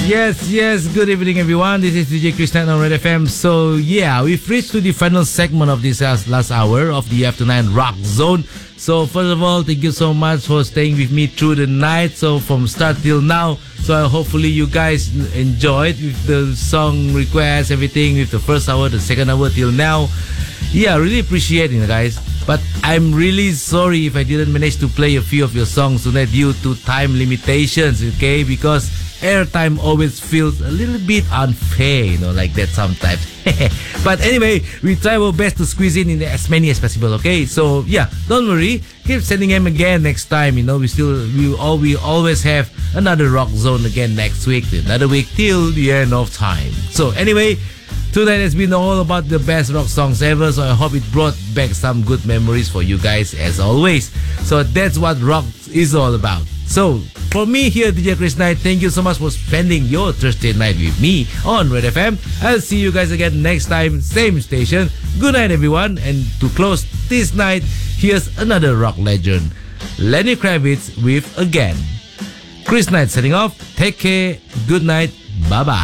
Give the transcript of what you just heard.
Yes. Good evening, everyone. This is DJ Chris Knight on Red FM. So, yeah, we've reached to the final segment of this last hour of the F9 Rock Zone. So, first of all, thank you so much for staying with me through the night. So, from start till now. So, hopefully you guys enjoyed with the song requests, everything, with the first hour, the second hour till now. Yeah, really appreciate it, guys. But I'm really sorry if I didn't manage to play a few of your songs tonight due to time limitations, okay? Because airtime always feels a little bit unfair, like that sometimes. But anyway, we try our best to squeeze in as many as possible, okay? So yeah, don't worry. Keep sending them again next time. We always have another Rock Zone again next week, another week till the end of time. So anyway, tonight has been all about the best rock songs ever, so I hope it brought back some good memories for you guys as always. So that's what rock is all about. So for me here, DJ Chris Knight, thank you so much for spending your Thursday night with me on Red FM. I'll see you guys again next time, same station. Good night, everyone. And to close this night, here's another rock legend, Lenny Kravitz with Again. Chris Knight signing off. Take care. Good night. Bye-bye.